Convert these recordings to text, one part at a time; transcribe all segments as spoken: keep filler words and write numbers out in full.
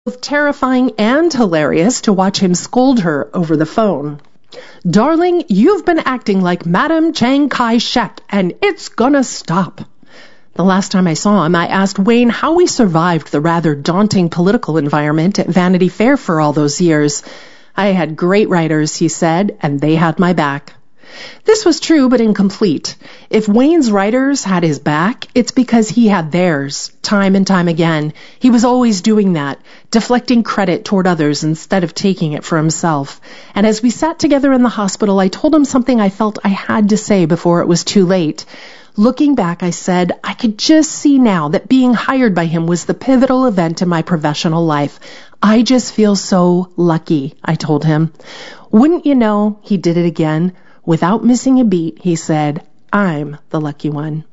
both terrifying and hilarious to watch him scold her over the phone. "Darling, you've been acting like Madame Chiang Kai-shek, and it's gonna stop." The last time I saw him, I asked Wayne how we survived the rather daunting political environment at Vanity Fair for all those years. "I had great writers," he said, "and they had my back." This was true, but incomplete. If Wayne's writers had his back, it's because he had theirs, time and time again. He was always doing that, deflecting credit toward others instead of taking it for himself. And as we sat together in the hospital, I told him something I felt I had to say before it was too late. Looking back, I said, I could just see now that being hired by him was the pivotal event in my professional life. "I just feel so lucky," I told him. Wouldn't you know, he did it again. Without missing a beat, he said, "I'm the lucky one."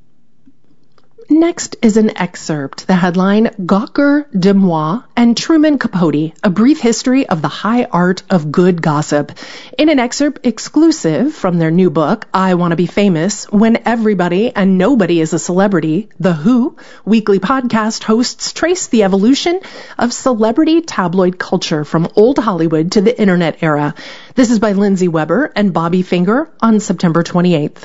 Next is an excerpt, the headline, Gawker de Moi and Truman Capote, A Brief History of the High Art of Good Gossip, in an excerpt exclusive from their new book, I Want to Be Famous, When Everybody and Nobody is a Celebrity. The Who weekly podcast hosts trace the evolution of celebrity tabloid culture from old Hollywood to the internet era. This is by Lindsay Weber and Bobby Finger on September twenty-eighth.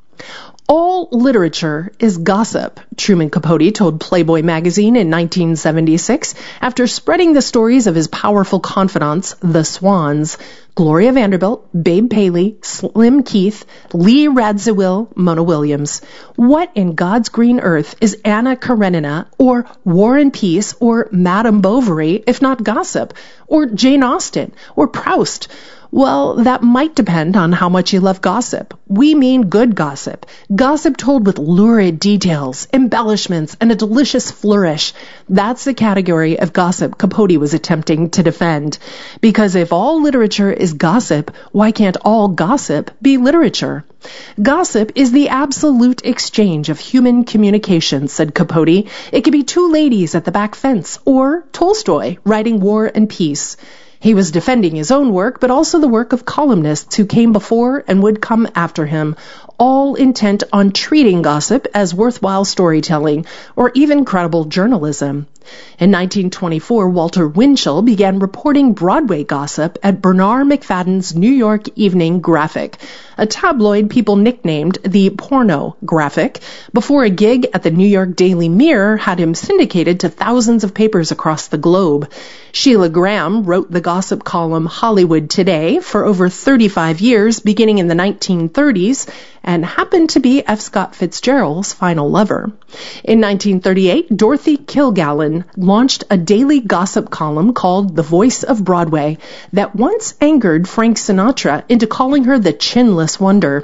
"All literature is gossip," Truman Capote told Playboy magazine in nineteen seventy-six after spreading the stories of his powerful confidants, the Swans, Gloria Vanderbilt, Babe Paley, Slim Keith, Lee Radziwill, Mona Williams. What in God's green earth is Anna Karenina or War and Peace or Madame Bovary if not gossip? Or Jane Austen? Or Proust? Well, that might depend on how much you love gossip. We mean good gossip. Gossip told with lurid details, embellishments, and a delicious flourish. That's the category of gossip Capote was attempting to defend. Because if all literature is gossip, why can't all gossip be literature? "Gossip is the absolute exchange of human communication," said Capote. "It could be two ladies at the back fence, or Tolstoy writing War and Peace." He was defending his own work, but also the work of columnists who came before and would come after him, all intent on treating gossip as worthwhile storytelling or even credible journalism. In nineteen twenty-four, Walter Winchell began reporting Broadway gossip at Bernard McFadden's New York Evening Graphic, a tabloid people nicknamed the Porno Graphic, before a gig at the New York Daily Mirror had him syndicated to thousands of papers across the globe. Sheila Graham wrote the gossip column Hollywood Today for over thirty-five years, beginning in the nineteen thirties, and happened to be F. Scott Fitzgerald's final lover. In nineteen thirty-eight, Dorothy Kilgallen launched a daily gossip column called The Voice of Broadway that once angered Frank Sinatra into calling her the Chinless Wonder.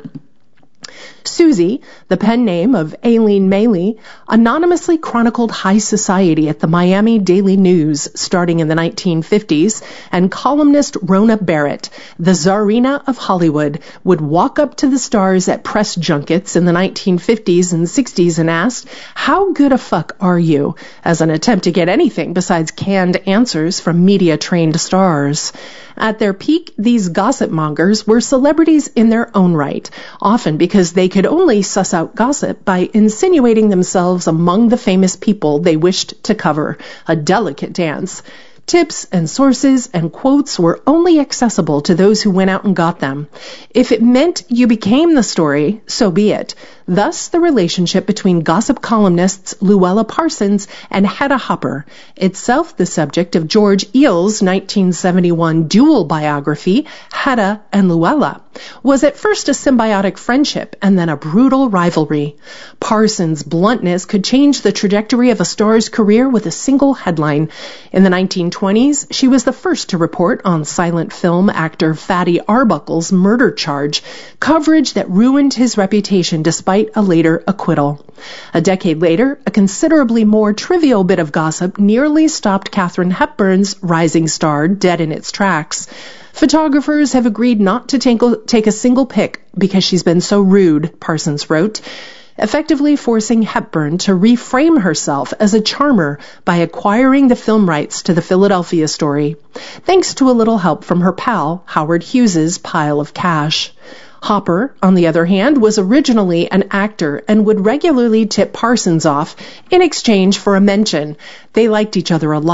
Susie, the pen name of Aileen Maley, anonymously chronicled high society at the Miami Daily News starting in the nineteen fifties, and columnist Rona Barrett, the czarina of Hollywood, would walk up to the stars at press junkets in the nineteen fifties and sixties and ask, "How good a fuck are you?" as an attempt to get anything besides canned answers from media-trained stars. At their peak, these gossip mongers were celebrities in their own right, often because they could only suss out gossip by insinuating themselves among the famous people they wished to cover, a delicate dance. Tips and sources and quotes were only accessible to those who went out and got them. If it meant you became the story, so be it. Thus, the relationship between gossip columnists Luella Parsons and Hedda Hopper, itself the subject of George Eel's nineteen seventy-one dual biography, Hedda and Luella, was at first a symbiotic friendship and then a brutal rivalry. Parsons' bluntness could change the trajectory of a star's career with a single headline. In the nineteen twenties, she was the first to report on silent film actor Fatty Arbuckle's murder charge, coverage that ruined his reputation despite a later acquittal. A decade later, a considerably more trivial bit of gossip nearly stopped Katharine Hepburn's rising star dead in its tracks. Photographers have agreed not to take a, take a single pic because she's been so rude, Parsons wrote, effectively forcing Hepburn to reframe herself as a charmer by acquiring the film rights to the Philadelphia story, thanks to a little help from her pal, Howard Hughes's pile of cash. Hopper, on the other hand, was originally an actor and would regularly tip Parsons off in exchange for a mention. They liked each other a lot,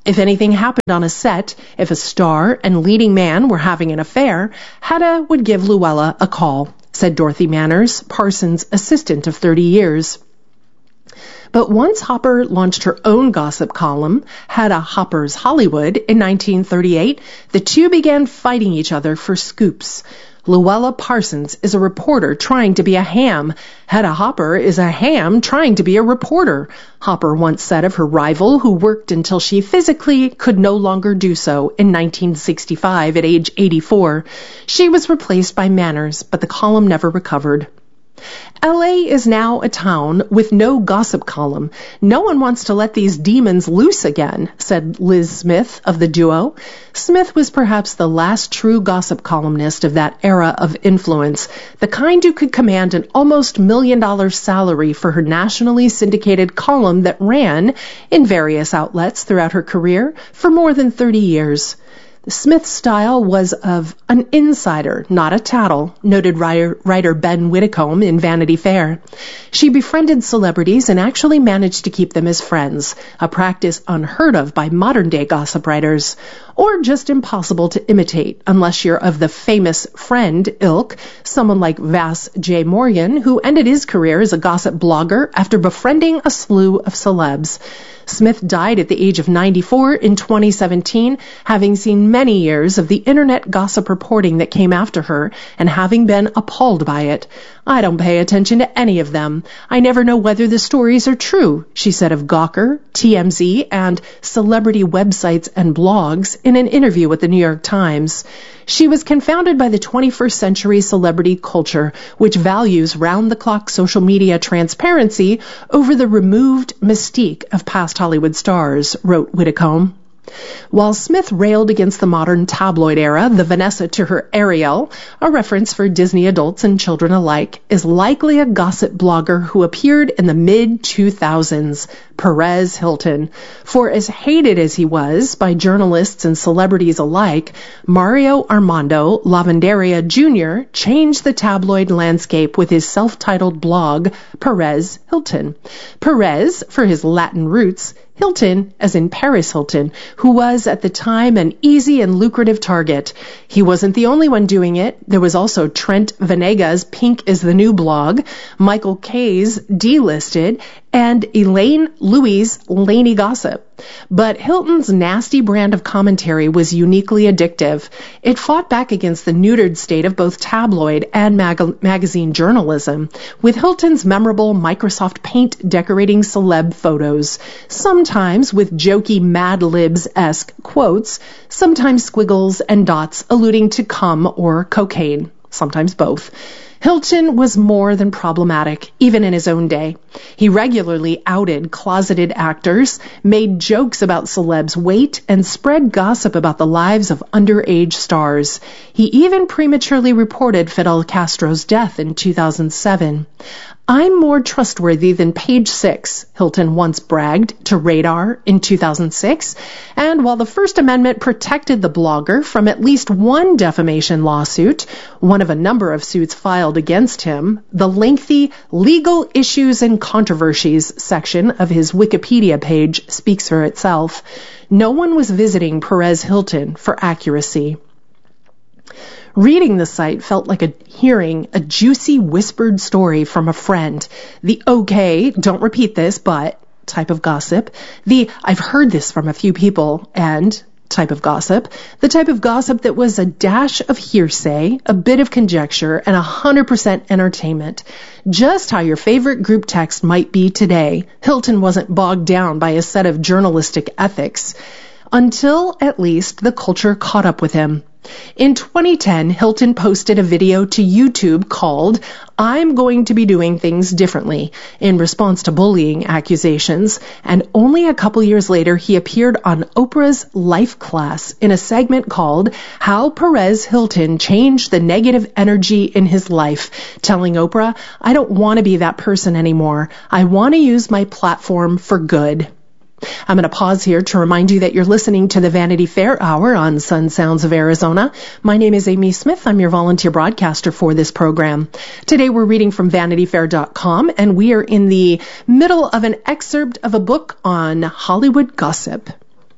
If anything happened on a set, if a star and leading man were having an affair, Hedda would give Luella a call, said Dorothy Manners, Parsons' assistant of thirty years. But once Hopper launched her own gossip column, Hedda Hopper's Hollywood, in nineteen thirty-eight, the two began fighting each other for scoops. Luella Parsons is a reporter trying to be a ham. Hedda Hopper is a ham trying to be a reporter, Hopper once said of her rival, who worked until she physically could no longer do so in nineteen sixty-five at age eighty-four. She was replaced by Manners, but the column never recovered. L A is now a town with no gossip column. No one wants to let these demons loose again, said Liz Smith of the duo. Smith was perhaps the last true gossip columnist of that era of influence, the kind who could command an almost million-dollar salary for her nationally syndicated column that ran in various outlets throughout her career for more than thirty years. Smith's style was of an insider, not a tattle, noted writer, writer Ben Whitcomb in Vanity Fair. She befriended celebrities and actually managed to keep them as friends, a practice unheard of by modern-day gossip writers, or just impossible to imitate unless you're of the famous friend ilk, someone like Vas J. Morgan, who ended his career as a gossip blogger after befriending a slew of celebs. Smith died at the age of ninety-four in twenty seventeen, having seen many years of the internet gossip reporting that came after her and having been appalled by it. I don't pay attention to any of them. I never know whether the stories are true, she said of Gawker, T M Z, and celebrity websites and blogs in an interview with the New York Times. She was confounded by the twenty-first century celebrity culture, which values round-the-clock social media transparency over the removed mystique of past Hollywood stars, wrote Whitcomb. While Smith railed against the modern tabloid era, the Vanessa to her Ariel, a reference for Disney adults and children alike, is likely a gossip blogger who appeared in the mid two thousands, Perez Hilton. For as hated as he was by journalists and celebrities alike, Mario Armando Lavanderia Junior changed the tabloid landscape with his self-titled blog, Perez Hilton. Perez, for his Latin roots, Hilton, as in Paris Hilton, who was at the time an easy and lucrative target. He wasn't the only one doing it. There was also Trent Venegas' Pink is the New blog, Michael Kay's Delisted, and Elaine Louis' Laney Gossip. But Hilton's nasty brand of commentary was uniquely addictive. It fought back against the neutered state of both tabloid and mag- magazine journalism, with Hilton's memorable Microsoft Paint decorating celeb photos, sometimes with jokey Mad Libs-esque quotes, sometimes squiggles and dots alluding to cum or cocaine, sometimes both. Hilton was more than problematic, even in his own day. He regularly outed closeted actors, made jokes about celebs' weight, and spread gossip about the lives of underage stars. He even prematurely reported Fidel Castro's death in two thousand seven. I'm more trustworthy than Page Six, Hilton once bragged to Radar in two thousand six, and while the First Amendment protected the blogger from at least one defamation lawsuit, one of a number of suits filed against him, the lengthy Legal Issues and Controversies section of his Wikipedia page speaks for itself. No one was visiting Perez Hilton for accuracy. Reading the site felt like a hearing a juicy whispered story from a friend. The okay, don't repeat this, but type of gossip. The I've heard this from a few people and type of gossip. The type of gossip that was a dash of hearsay, a bit of conjecture, and one hundred percent entertainment. Just how your favorite group text might be today. Hilton wasn't bogged down by a set of journalistic ethics. Until, at least, the culture caught up with him. In twenty ten, Hilton posted a video to YouTube called I'm Going to Be Doing Things Differently in response to bullying accusations, and only a couple years later he appeared on Oprah's Life Class in a segment called How Perez Hilton Changed the Negative Energy in His Life, telling Oprah, I don't want to be that person anymore. I want to use my platform for good. I'm going to pause here to remind you that you're listening to the Vanity Fair Hour on Sun Sounds of Arizona. My name is Amy Smith. I'm your volunteer broadcaster for this program. Today we're reading from vanity fair dot com, and we are in the middle of an excerpt of a book on Hollywood gossip.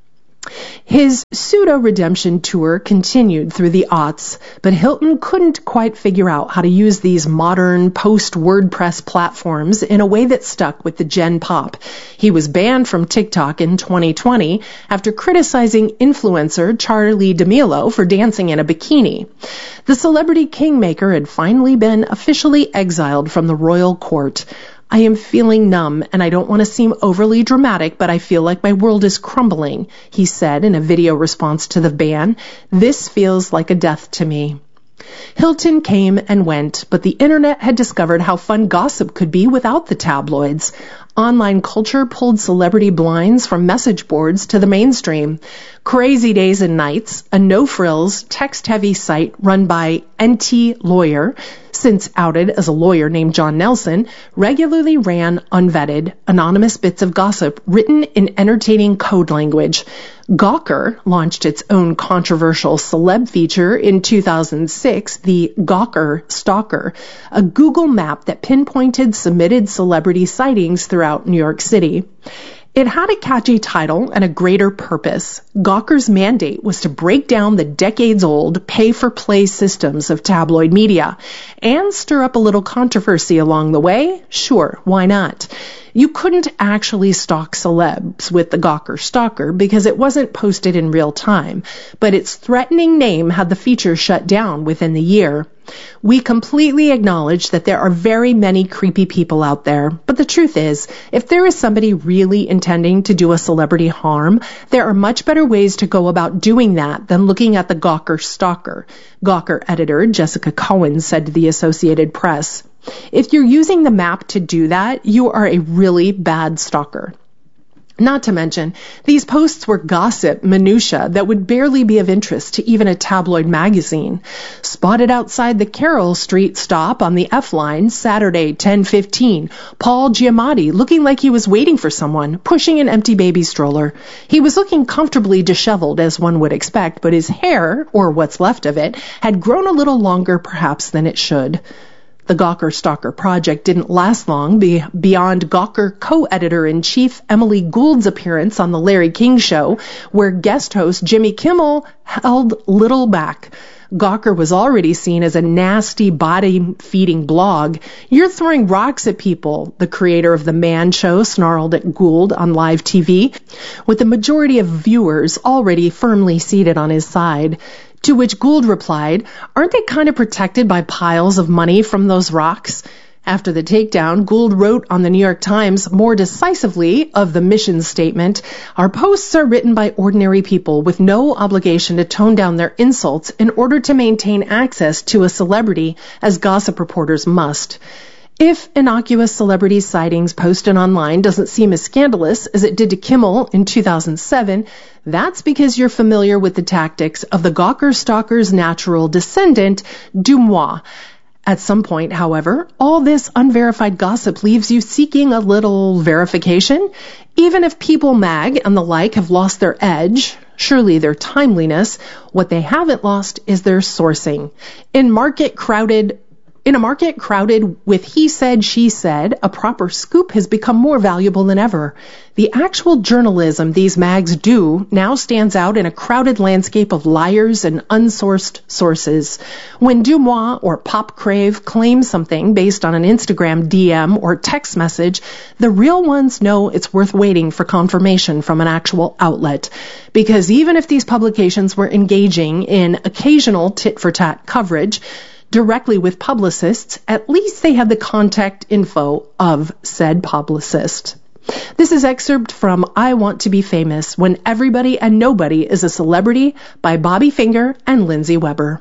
His pseudo-redemption tour continued through the aughts, but Hilton couldn't quite figure out how to use these modern post-WordPress platforms in a way that stuck with the Gen Pop. He was banned from TikTok in twenty twenty after criticizing influencer Charli D'Amelio for dancing in a bikini. The celebrity kingmaker had finally been officially exiled from the royal court. I am feeling numb, and I don't want to seem overly dramatic, but I feel like my world is crumbling, he said in a video response to the ban. This feels like a death to me. Hilton came and went, but the internet had discovered how fun gossip could be without the tabloids. Online culture pulled celebrity blinds from message boards to the mainstream. Crazy Days and Nights, a no-frills, text-heavy site run by N T Lawyer, since outed as a lawyer named John Nelson, regularly ran unvetted, anonymous bits of gossip written in entertaining code language. Gawker launched its own controversial celeb feature in two thousand six, the Gawker Stalker, a Google map that pinpointed submitted celebrity sightings throughout New York City. It had a catchy title and a greater purpose. Gawker's mandate was to break down the decades-old pay-for-play systems of tabloid media and stir up a little controversy along the way. Sure, why not? You couldn't actually stalk celebs with the Gawker Stalker because it wasn't posted in real time, but its threatening name had the feature shut down within the year. We completely acknowledge that there are very many creepy people out there, but the truth is, if there is somebody really intending to do a celebrity harm, there are much better ways to go about doing that than looking at the Gawker Stalker, Gawker editor Jessica Cohen said to the Associated Press. If you're using the map to do that, you are a really bad stalker. Not to mention, these posts were gossip minutia that would barely be of interest to even a tabloid magazine. Spotted outside the Carroll Street stop on the F line, Saturday, ten fifteen, Paul Giamatti looking like he was waiting for someone, pushing an empty baby stroller. He was looking comfortably disheveled, as one would expect, but his hair, or what's left of it, had grown a little longer perhaps than it should. The Gawker Stalker project didn't last long be beyond Gawker co-editor-in-chief Emily Gould's appearance on The Larry King Show, where guest host Jimmy Kimmel held little back. Gawker was already seen as a nasty, body-feeding blog. You're throwing rocks at people, the creator of The Man Show snarled at Gould on live T V, with the majority of viewers already firmly seated on his side. To which Gould replied, aren't they kind of protected by piles of money from those rocks? After the takedown, Gould wrote on the New York Times more decisively of the mission statement, our posts are written by ordinary people with no obligation to tone down their insults in order to maintain access to a celebrity, as gossip reporters must. If innocuous celebrity sightings posted online doesn't seem as scandalous as it did to Kimmel in two thousand seven, that's because you're familiar with the tactics of the Gawker Stalker's natural descendant, Dumois. At some point, however, all this unverified gossip leaves you seeking a little verification. Even if People Mag and the like have lost their edge, surely their timeliness, what they haven't lost is their sourcing. In market crowded In a market crowded with he said, she said, a proper scoop has become more valuable than ever. The actual journalism these mags do now stands out in a crowded landscape of liars and unsourced sources. When Dumois or Pop Crave claims something based on an Instagram D M or text message, the real ones know it's worth waiting for confirmation from an actual outlet. Because even if these publications were engaging in occasional tit-for-tat coverage, directly with publicists, at least they had the contact info of said publicist. This is excerpt from I Want to Be Famous When Everybody and Nobody is a Celebrity by Bobby Finger and Lindsay Weber.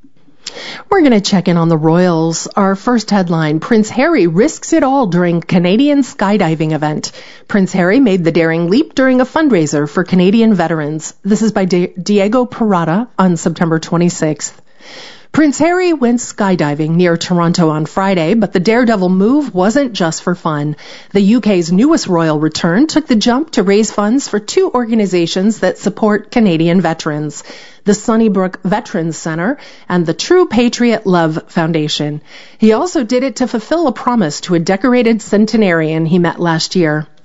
We're going to check in on the royals. Our first headline, Prince Harry risks it all during Canadian skydiving event. Prince Harry made the daring leap during a fundraiser for Canadian veterans. This is by Di- Diego Parada on September twenty-sixth. Prince Harry went skydiving near Toronto on Friday, but the daredevil move wasn't just for fun. The U K's newest royal return took the jump to raise funds for two organizations that support Canadian veterans, the Sunnybrook Veterans Center and the True Patriot Love Foundation. He also did it to fulfill a promise to a decorated centenarian he met last year.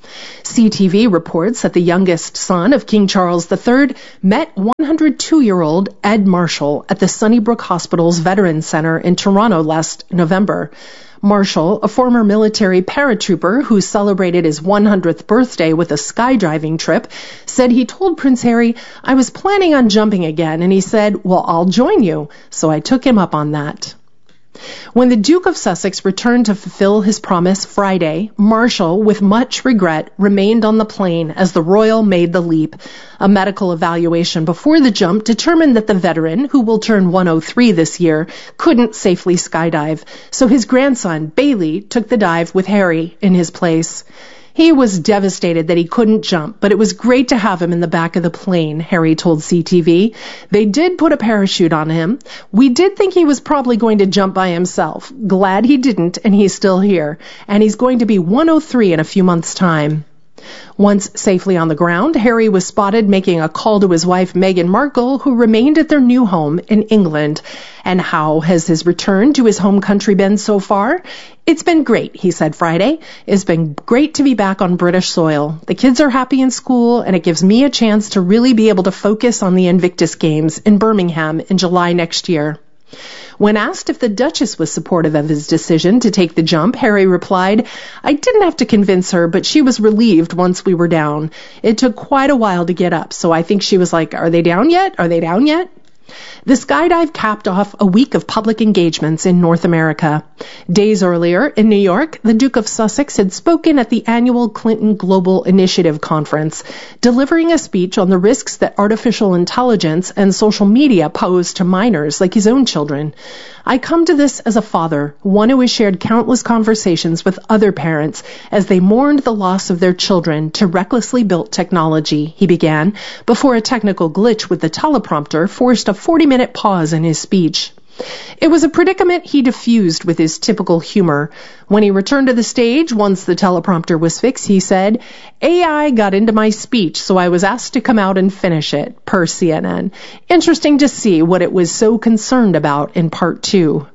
C T V reports that the youngest son of King Charles the Third met one hundred two-year-old Ed Marshall at the Sunnybrook Hospital's Veterans Center in Toronto last November. Marshall, a former military paratrooper who celebrated his one hundredth birthday with a skydiving trip, said he told Prince Harry, "I was planning on jumping again," and he said, "Well, I'll join you." So I took him up on that. When the Duke of Sussex returned to fulfill his promise Friday, Marshall, with much regret, remained on the plane as the royal made the leap. A medical evaluation before the jump determined that the veteran, who will turn one oh three this year, couldn't safely skydive, so his grandson, Bailey, took the dive with Harry in his place. He was devastated that he couldn't jump, but it was great to have him in the back of the plane, Harry told C T V. They did put a parachute on him. We did think he was probably going to jump by himself. Glad he didn't, and he's still here. And he's going to be one oh three in a few months' time. Once safely on the ground, Harry was spotted making a call to his wife Meghan Markle, who remained at their new home in England. And how has his return to his home country been so far? It's been great, he said Friday. It's been great to be back on British soil. The kids are happy in school, and it gives me a chance to really be able to focus on the Invictus Games in Birmingham in July next year. When asked if the Duchess was supportive of his decision to take the jump, Harry replied, "I didn't have to convince her, but she was relieved once we were down. It took quite a while to get up, so I think she was like, 'Are they down yet? Are they down yet?'" The skydive capped off a week of public engagements in North America. Days earlier, in New York, the Duke of Sussex had spoken at the annual Clinton Global Initiative Conference, delivering a speech on the risks that artificial intelligence and social media pose to minors like his own children. "I come to this as a father, one who has shared countless conversations with other parents as they mourned the loss of their children to recklessly built technology," he began, before a technical glitch with the teleprompter forced a forty-minute pause in his speech. It was a predicament he diffused with his typical humor. When he returned to the stage, once the teleprompter was fixed, he said, "A I got into my speech, so I was asked to come out and finish it," per C N N. Interesting to see what it was so concerned about in part two.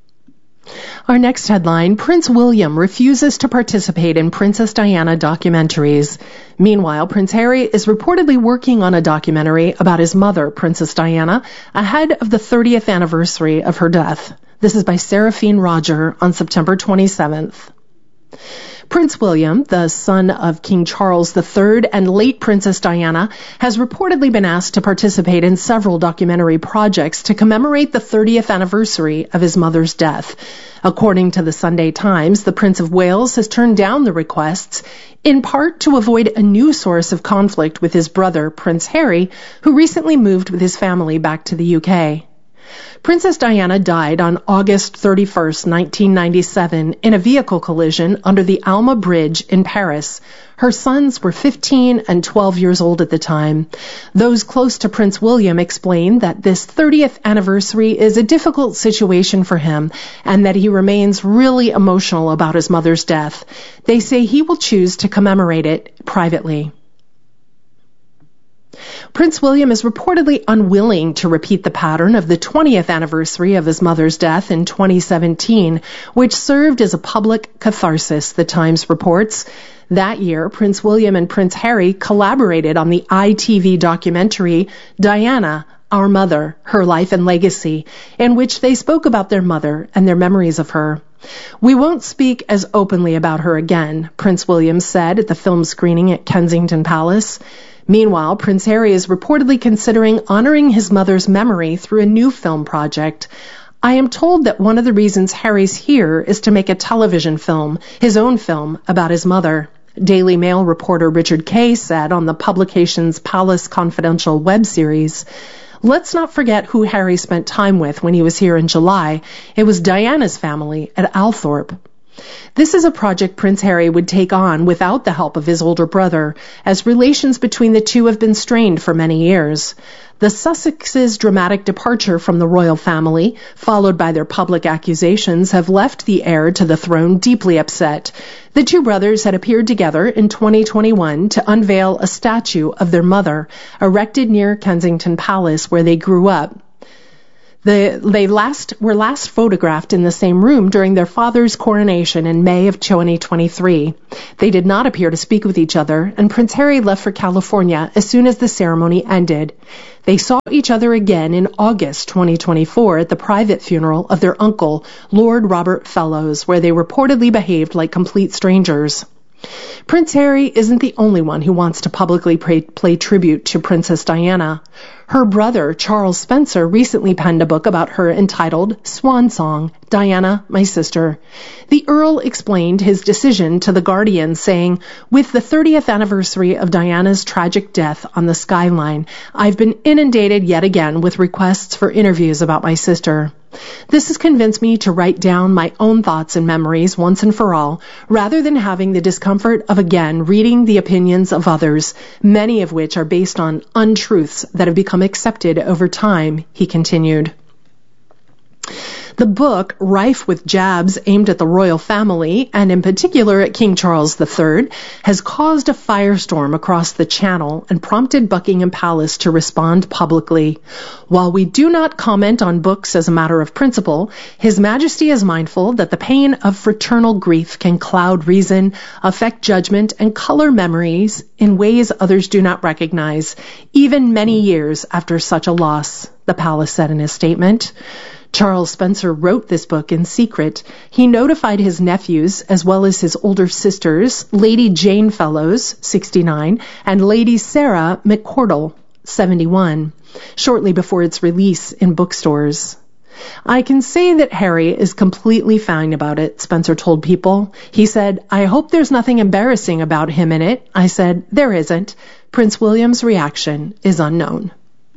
Our next headline, Prince William refuses to participate in Princess Diana documentaries. Meanwhile, Prince Harry is reportedly working on a documentary about his mother, Princess Diana, ahead of the thirtieth anniversary of her death. This is by Seraphine Roger on September twenty-seventh. Prince William, the son of King Charles the Third and late Princess Diana, has reportedly been asked to participate in several documentary projects to commemorate the thirtieth anniversary of his mother's death. According to the Sunday Times, the Prince of Wales has turned down the requests, in part to avoid a new source of conflict with his brother, Prince Harry, who recently moved with his family back to the U K. Princess Diana died on August thirty-first, nineteen ninety-seven, in a vehicle collision under the Alma Bridge in Paris. Her sons were fifteen and twelve years old at the time. Those close to Prince William explained that this thirtieth anniversary is a difficult situation for him and that he remains really emotional about his mother's death. They say he will choose to commemorate it privately. Prince William is reportedly unwilling to repeat the pattern of the twentieth anniversary of his mother's death in twenty seventeen, which served as a public catharsis, the Times reports. That year, Prince William and Prince Harry collaborated on the I T V documentary Diana, Our Mother, Her Life and Legacy, in which they spoke about their mother and their memories of her. "We won't speak as openly about her again," Prince William said at the film screening at Kensington Palace. Meanwhile, Prince Harry is reportedly considering honoring his mother's memory through a new film project. "I am told that one of the reasons Harry's here is to make a television film, his own film, about his mother," Daily Mail reporter Richard Kay said on the publication's Palace Confidential web series. "Let's not forget who Harry spent time with when he was here in July. It was Diana's family at Althorpe." This is a project Prince Harry would take on without the help of his older brother, as relations between the two have been strained for many years. The Sussexes' dramatic departure from the royal family, followed by their public accusations, have left the heir to the throne deeply upset. The two brothers had appeared together in twenty twenty-one to unveil a statue of their mother, erected near Kensington Palace, where they grew up. The, they last were last photographed in the same room during their father's coronation in May of twenty twenty-three. They did not appear to speak with each other, and Prince Harry left for California as soon as the ceremony ended. They saw each other again in August twenty twenty-four at the private funeral of their uncle, Lord Robert Fellowes, where they reportedly behaved like complete strangers. Prince Harry isn't the only one who wants to publicly pay, play tribute to Princess Diana. Her brother, Charles Spencer, recently penned a book about her entitled Swan Song, Diana, My Sister. The Earl explained his decision to The Guardian, saying, "With the thirtieth anniversary of Diana's tragic death on the skyline, I've been inundated yet again with requests for interviews about my sister. This has convinced me to write down my own thoughts and memories once and for all, rather than having the discomfort of again reading the opinions of others, many of which are based on untruths that have become accepted over time," he continued. The book, rife with jabs aimed at the royal family, and in particular at King Charles the Third, has caused a firestorm across the Channel and prompted Buckingham Palace to respond publicly. While we do not comment on books as a matter of principle, His Majesty is mindful that the pain of fraternal grief can cloud reason, affect judgment, and color memories in ways others do not recognize, even many years after such a loss, the palace said in a statement. Charles Spencer wrote this book in secret. He notified his nephews, as well as his older sisters, Lady Jane Fellowes, sixty-nine, and Lady Sarah McCordle, seventy-one, shortly before its release in bookstores. "I can say that Harry is completely fine about it," Spencer told People. He said, "I hope there's nothing embarrassing about him in it." I said, "There isn't." Prince William's reaction is unknown.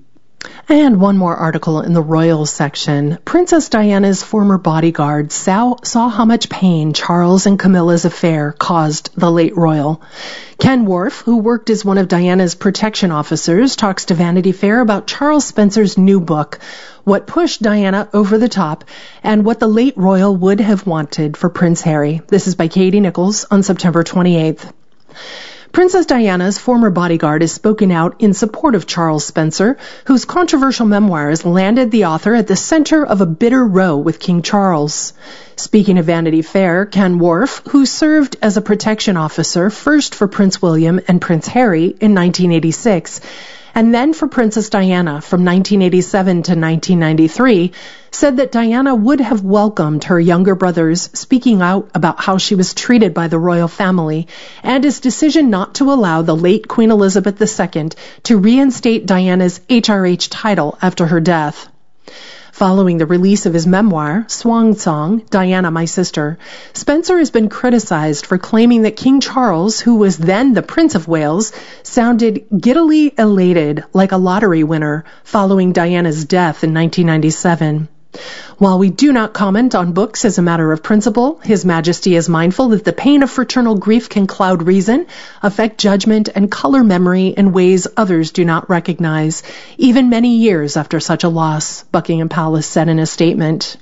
And one more article in the royal section. Princess Diana's former bodyguard saw, saw how much pain Charles and Camilla's affair caused the late royal. Ken Worf, who worked as one of Diana's protection officers, talks to Vanity Fair about Charles Spencer's new book, What Pushed Diana Over the Top, and what the late royal would have wanted for Prince Harry. This is by Katie Nichols on September twenty-eighth. Princess Diana's former bodyguard has spoken out in support of Charles Spencer, whose controversial memoirs landed the author at the center of a bitter row with King Charles. Speaking of Vanity Fair, Ken Worf, who served as a protection officer first for Prince William and Prince Harry in nineteen eighty-six, and then for Princess Diana from nineteen eighty-seven to nineteen ninety-three, said that Diana would have welcomed her younger brothers speaking out about how she was treated by the royal family, and his decision not to allow the late Queen Elizabeth the Second to reinstate Diana's H R H title after her death. Following the release of his memoir, Swan Song, Diana, My Sister, Spencer has been criticized for claiming that King Charles, who was then the Prince of Wales, sounded giddily elated like a lottery winner following Diana's death in nineteen ninety-seven. While we do not comment on books as a matter of principle, His Majesty is mindful that the pain of fraternal grief can cloud reason, affect judgment, and color memory in ways others do not recognize, even many years after such a loss, Buckingham Palace said in a statement.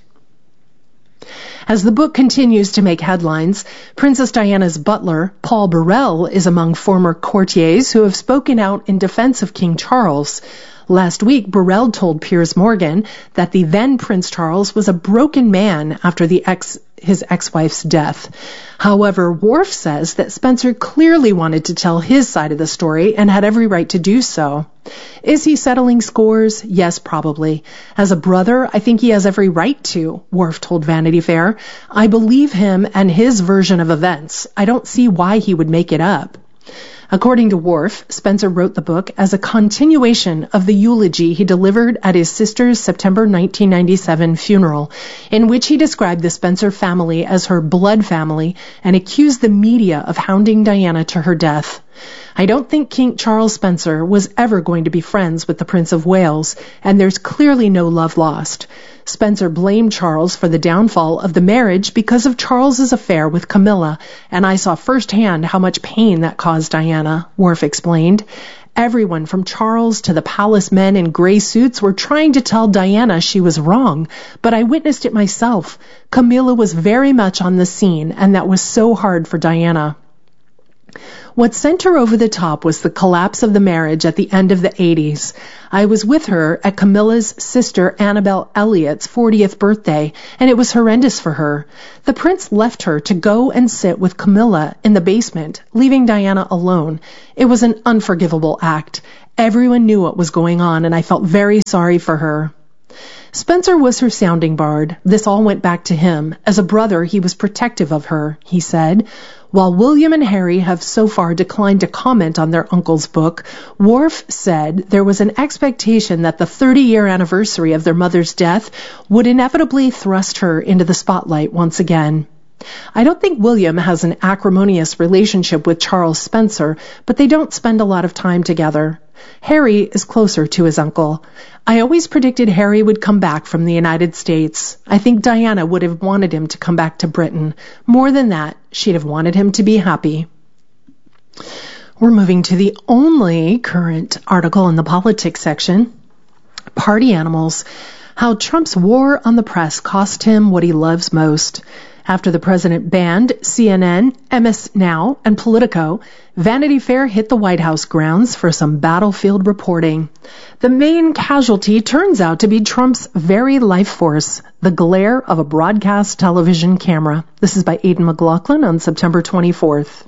As the book continues to make headlines, Princess Diana's butler, Paul Burrell, is among former courtiers who have spoken out in defense of King Charles. Last week, Burrell told Piers Morgan that the then Prince Charles was a broken man after the ex, his ex-wife's death. However, Worf says that Spencer clearly wanted to tell his side of the story and had every right to do so. Is he settling scores? Yes, probably. As a brother, I think he has every right to, Worf told Vanity Fair. I believe him and his version of events. I don't see why he would make it up. According to Worf, Spencer wrote the book as a continuation of the eulogy he delivered at his sister's September nineteen ninety-seven funeral, in which he described the Spencer family as her blood family and accused the media of hounding Diana to her death. I don't think King Charles Spencer was ever going to be friends with the Prince of Wales, and there's clearly no love lost. Spencer blamed Charles for the downfall of the marriage because of Charles's affair with Camilla, and I saw firsthand how much pain that caused Diana, Worf explained. Everyone from Charles to the palace men in gray suits were trying to tell Diana she was wrong, but I witnessed it myself. Camilla was very much on the scene, and that was so hard for Diana. What sent her over the top was the collapse of the marriage at the end of the eighties. I was with her at Camilla's sister Annabelle Elliott's fortieth birthday, and it was horrendous for her. The prince left her to go and sit with Camilla in the basement, leaving Diana alone. It was an unforgivable act. Everyone knew what was going on, and I felt very sorry for her. Spencer was her sounding board. This all went back to him. As a brother, he was protective of her, he said. While William and Harry have so far declined to comment on their uncle's book, Worf said there was an expectation that the thirty-year anniversary of their mother's death would inevitably thrust her into the spotlight once again. I don't think William has an acrimonious relationship with Charles Spencer, but they don't spend a lot of time together. Harry is closer to his uncle. I always predicted Harry would come back from the United States. I think Diana would have wanted him to come back to Britain. More than that, she'd have wanted him to be happy. We're moving to the only current article in the politics section. Party animals. How Trump's war on the press cost him what he loves most. After the president banned C N N, M S Now, and Politico, Vanity Fair hit the White House grounds for some battlefield reporting. The main casualty turns out to be Trump's very life force, the glare of a broadcast television camera. This is by Aidan McLaughlin on September twenty-fourth.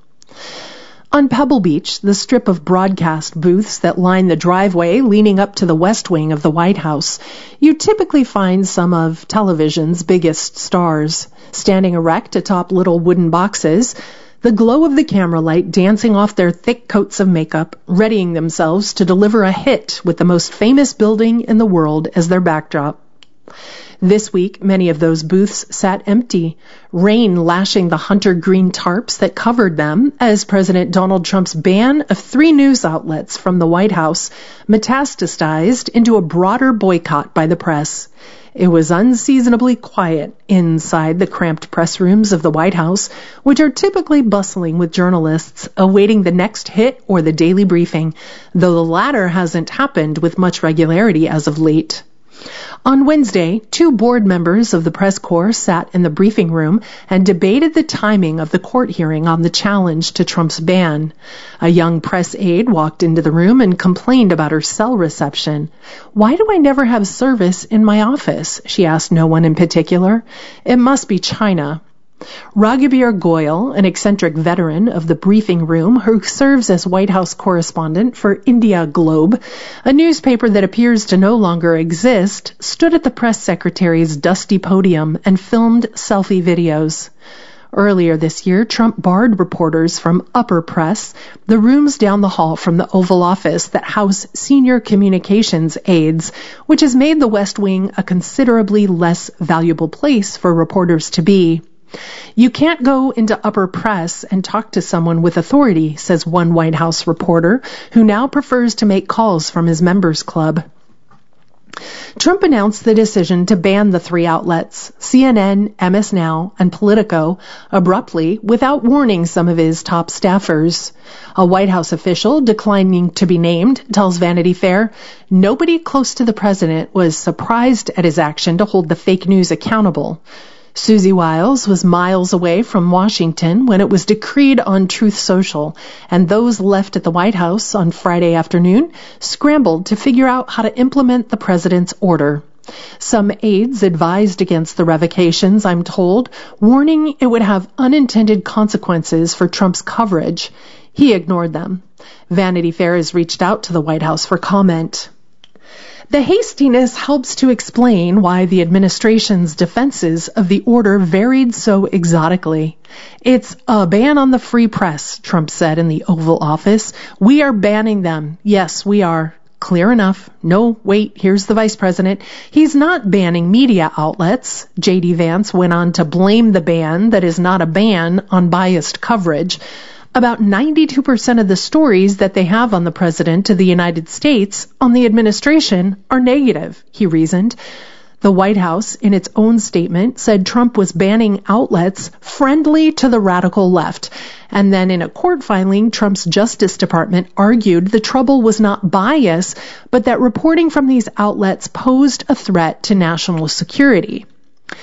On Pebble Beach, the strip of broadcast booths that line the driveway leading up to the west wing of the White House, you typically find some of television's biggest stars. Standing erect atop little wooden boxes, the glow of the camera light dancing off their thick coats of makeup, readying themselves to deliver a hit with the most famous building in the world as their backdrop. This week, many of those booths sat empty, rain lashing the hunter green tarps that covered them as President Donald Trump's ban of three news outlets from the White House metastasized into a broader boycott by the press. It was unseasonably quiet inside the cramped press rooms of the White House, which are typically bustling with journalists awaiting the next hit or the daily briefing, though the latter hasn't happened with much regularity as of late. On Wednesday, two board members of the press corps sat in the briefing room and debated the timing of the court hearing on the challenge to Trump's ban. A young press aide walked into the room and complained about her cell reception. "Why do I never have service in my office?" she asked no one in particular. "It must be China." Raghibir Goyal, an eccentric veteran of the briefing room who serves as White House correspondent for India Globe, a newspaper that appears to no longer exist, stood at the press secretary's dusty podium and filmed selfie videos. Earlier this year, Trump barred reporters from upper press, the rooms down the hall from the Oval Office that house senior communications aides, which has made the West Wing a considerably less valuable place for reporters to be. "You can't go into upper press and talk to someone with authority," says one White House reporter, who now prefers to make calls from his members club. Trump announced the decision to ban the three outlets, C N N, M S Now, and Politico, abruptly, without warning some of his top staffers. A White House official, declining to be named, tells Vanity Fair, "Nobody close to the president was surprised at his action to hold the fake news accountable." Susie Wiles was miles away from Washington when it was decreed on Truth Social, and those left at the White House on Friday afternoon scrambled to figure out how to implement the president's order. Some aides advised against the revocations, I'm told, warning it would have unintended consequences for Trump's coverage. He ignored them. Vanity Fair has reached out to the White House for comment. The hastiness helps to explain why the administration's defenses of the order varied so exotically. "It's a ban on the free press," Trump said in the Oval Office. "We are banning them. Yes, we are." Clear enough. No, wait, here's the vice president. "He's not banning media outlets." J D Vance went on to blame the ban that is not a ban on biased coverage. About ninety-two percent of the stories that they have on the President of the United States on the administration are negative, he reasoned. The White House, in its own statement, said Trump was banning outlets friendly to the radical left. And then in a court filing, Trump's Justice Department argued the trouble was not bias, but that reporting from these outlets posed a threat to national security.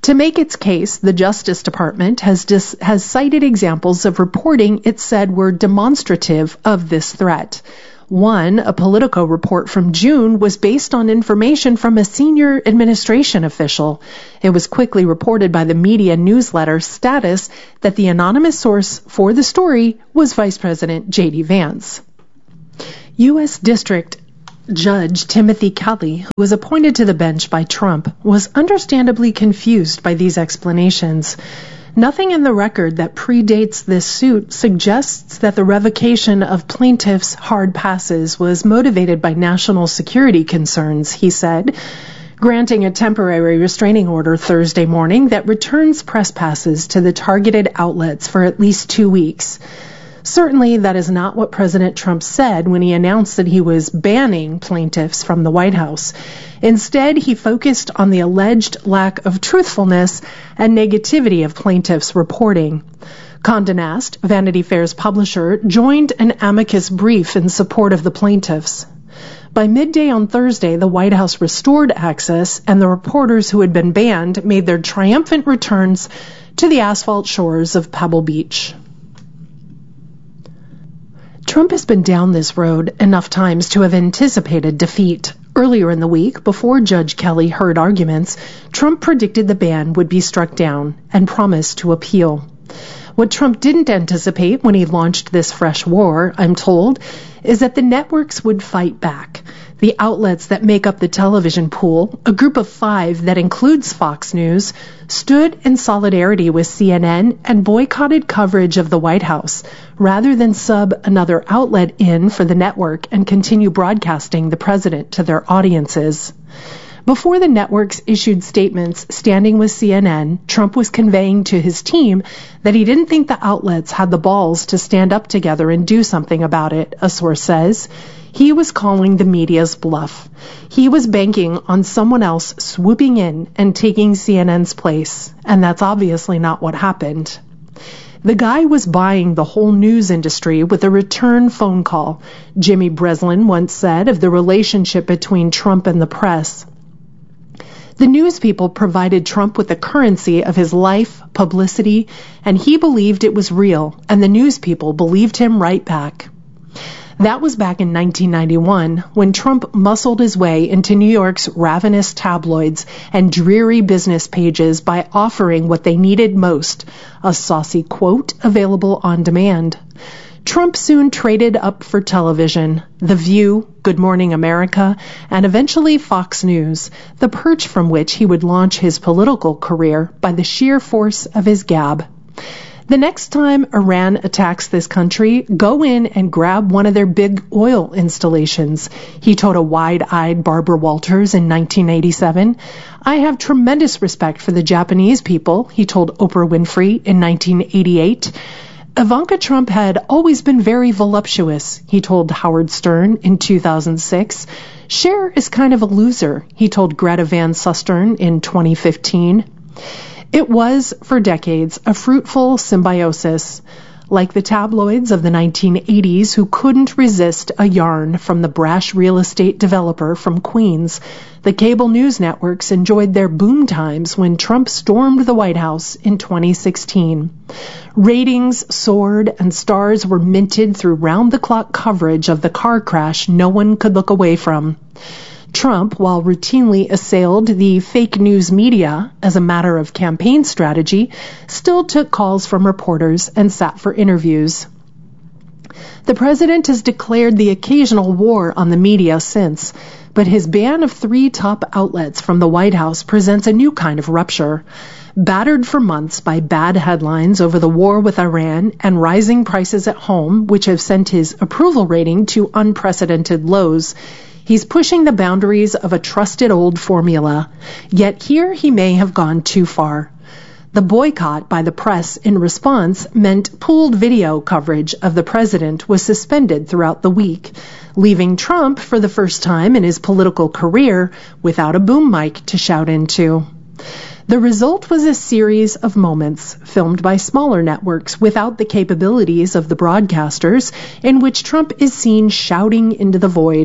To make its case, the Justice Department has dis- has cited examples of reporting it said were demonstrative of this threat. One, a Politico report from June, was based on information from a senior administration official. It was quickly reported by the media newsletter Status that the anonymous source for the story was Vice President J D Vance. U S District Judge Timothy Kelly, who was appointed to the bench by Trump, was understandably confused by these explanations. Nothing in the record that predates this suit suggests that the revocation of plaintiffs' hard passes was motivated by national security concerns, he said, granting a temporary restraining order Thursday morning that returns press passes to the targeted outlets for at least two weeks. Certainly, that is not what President Trump said when he announced that he was banning plaintiffs from the White House. Instead, he focused on the alleged lack of truthfulness and negativity of plaintiffs' reporting. Condé Nast, Vanity Fair's publisher, joined an amicus brief in support of the plaintiffs. By midday on Thursday, the White House restored access, and the reporters who had been banned made their triumphant returns to the asphalt shores of Pebble Beach. Trump has been down this road enough times to have anticipated defeat. Earlier in the week, before Judge Kelly heard arguments, Trump predicted the ban would be struck down and promised to appeal. What Trump didn't anticipate when he launched this fresh war, I'm told, is that the networks would fight back. The outlets that make up the television pool, a group of five that includes Fox News, stood in solidarity with C N N and boycotted coverage of the White House, rather than sub another outlet in for the network and continue broadcasting the president to their audiences. Before the networks issued statements standing with C N N, Trump was conveying to his team that he didn't think the outlets had the balls to stand up together and do something about it, a source says. He was calling the media's bluff. He was banking on someone else swooping in and taking C N N's place, and that's obviously not what happened. The guy was buying the whole news industry with a return phone call, Jimmy Breslin once said of the relationship between Trump and the press. The news people provided Trump with the currency of his life, publicity, and he believed it was real, and the news people believed him right back. That was back in nineteen ninety-one, when Trump muscled his way into New York's ravenous tabloids and dreary business pages by offering what they needed most, a saucy quote available on demand. Trump soon traded up for television, The View, Good Morning America, and eventually Fox News, the perch from which he would launch his political career by the sheer force of his gab. The next time Iran attacks this country, go in and grab one of their big oil installations, he told a wide-eyed Barbara Walters in nineteen eighty-seven. I have tremendous respect for the Japanese people, he told Oprah Winfrey in nineteen eighty-eight. Ivanka Trump had always been very voluptuous, he told Howard Stern in two thousand six. Cher is kind of a loser, he told Greta Van Susteren in twenty fifteen. It was, for decades, a fruitful symbiosis. Like the tabloids of the nineteen eighties who couldn't resist a yarn from the brash real estate developer from Queens, the cable news networks enjoyed their boom times when Trump stormed the White House in twenty sixteen. Ratings soared and stars were minted through round-the-clock coverage of the car crash no one could look away from. Trump, while routinely assailed the fake news media as a matter of campaign strategy, still took calls from reporters and sat for interviews. The president has declared the occasional war on the media since, but his ban of three top outlets from the White House presents a new kind of rupture. Battered for months by bad headlines over the war with Iran and rising prices at home, which have sent his approval rating to unprecedented lows, he's pushing the boundaries of a trusted old formula, yet here he may have gone too far. The boycott by the press in response meant pooled video coverage of the president was suspended throughout the week, leaving Trump, for the first time in his political career, without a boom mic to shout into. The result was a series of moments filmed by smaller networks without the capabilities of the broadcasters, in which Trump is seen shouting into the void.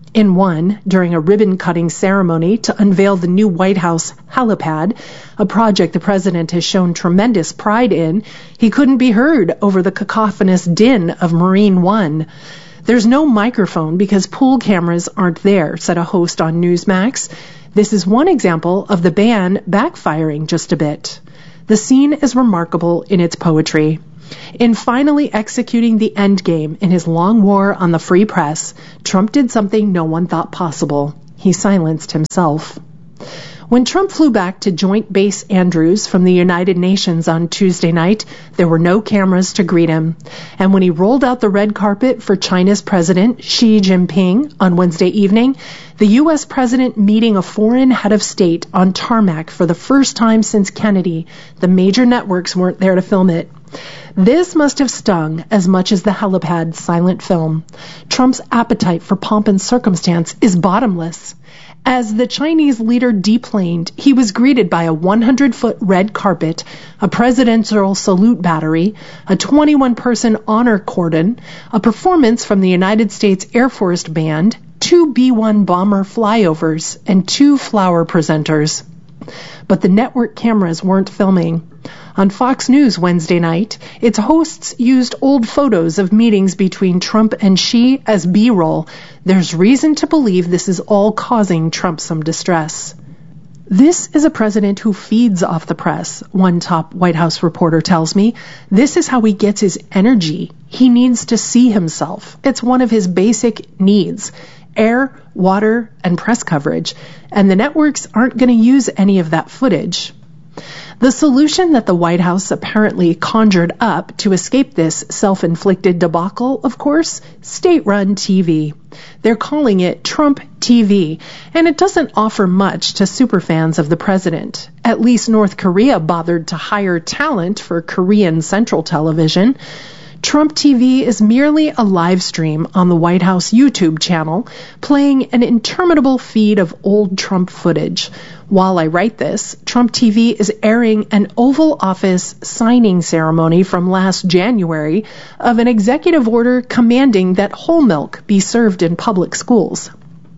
In one, during a ribbon-cutting ceremony to unveil the new White House helipad, a project the president has shown tremendous pride in, he couldn't be heard over the cacophonous din of Marine One. There's no microphone because pool cameras aren't there, said a host on Newsmax. This is one example of the ban backfiring just a bit. The scene is remarkable in its poetry. In finally executing the endgame in his long war on the free press, Trump did something no one thought possible. He silenced himself. When Trump flew back to Joint Base Andrews from the United Nations on Tuesday night, there were no cameras to greet him. And when he rolled out the red carpet for China's President Xi Jinping on Wednesday evening, the U S president meeting a foreign head of state on tarmac for the first time since Kennedy, the major networks weren't there to film it. This must have stung as much as the helipad silent film. Trump's appetite for pomp and circumstance is bottomless. As the Chinese leader deplaned, he was greeted by a one hundred foot red carpet, a presidential salute battery, a twenty-one person honor cordon, a performance from the United States Air Force Band, two B one bomber flyovers, and two flower presenters. But the network cameras weren't filming. On Fox News Wednesday night, its hosts used old photos of meetings between Trump and Xi as B-roll. There's reason to believe this is all causing Trump some distress. This is a president who feeds off the press, one top White House reporter tells me. This is how he gets his energy. He needs to see himself. It's one of his basic needs. Air, water, and press coverage. And the networks aren't going to use any of that footage. The solution that the White House apparently conjured up to escape this self-inflicted debacle, of course, state-run T V. They're calling it Trump T V, and it doesn't offer much to superfans of the president. At least North Korea bothered to hire talent for Korean Central Television. Trump T V is merely a live stream on the White House YouTube channel, playing an interminable feed of old Trump footage. While I write this, Trump T V is airing an Oval Office signing ceremony from last January of an executive order commanding that whole milk be served in public schools.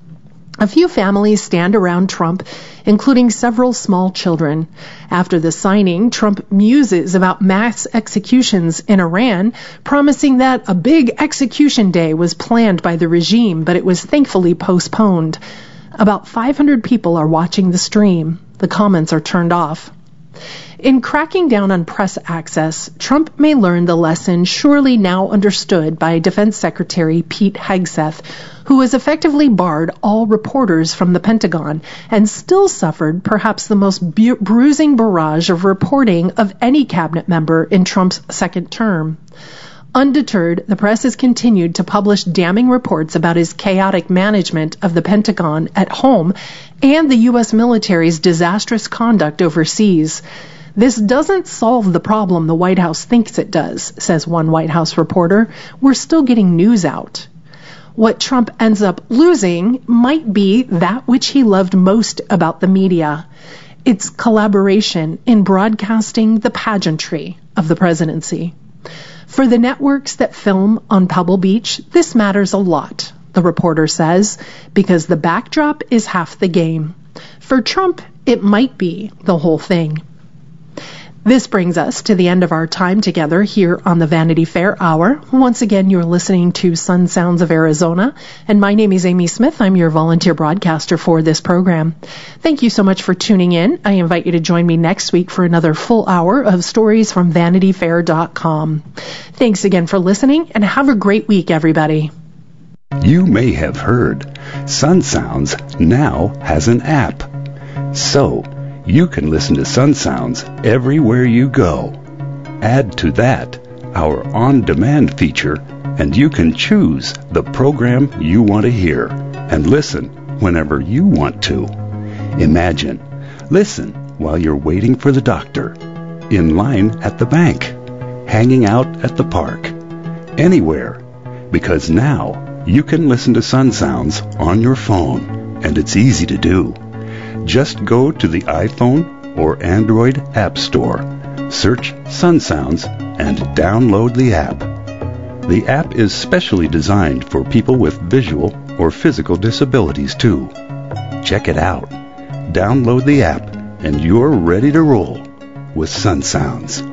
A few families stand around Trump, including several small children. After the signing, Trump muses about mass executions in Iran, promising that a big execution day was planned by the regime, but it was thankfully postponed. About five hundred people are watching the stream. The comments are turned off. In cracking down on press access, Trump may learn the lesson surely now understood by Defense Secretary Pete Hegseth, who has effectively barred all reporters from the Pentagon and still suffered perhaps the most bu- bruising barrage of reporting of any cabinet member in Trump's second term. Undeterred, the press has continued to publish damning reports about his chaotic management of the Pentagon at home and the U S military's disastrous conduct overseas. This doesn't solve the problem the White House thinks it does, says one White House reporter. We're still getting news out. What Trump ends up losing might be that which he loved most about the media. It's collaboration in broadcasting the pageantry of the presidency. For the networks that film on Pebble Beach, this matters a lot, the reporter says, because the backdrop is half the game. For Trump, it might be the whole thing. This brings us to the end of our time together here on the Vanity Fair Hour. Once again, you're listening to Sun Sounds of Arizona, and my name is Amy Smith. I'm your volunteer broadcaster for this program. Thank you so much for tuning in. I invite you to join me next week for another full hour of stories from vanity fair dot com. Thanks again for listening, and have a great week, everybody. You may have heard Sun Sounds now has an app. So, you can listen to Sun Sounds everywhere you go. Add to that our on-demand feature, and you can choose the program you want to hear and listen whenever you want to. Imagine, listen while you're waiting for the doctor, in line at the bank, hanging out at the park, anywhere, because now you can listen to Sun Sounds on your phone, and it's easy to do. Just go to the iPhone or Android App Store, search Sun Sounds, and download the app. The app is specially designed for people with visual or physical disabilities too. Check it out. Download the app and you're ready to roll with Sun Sounds.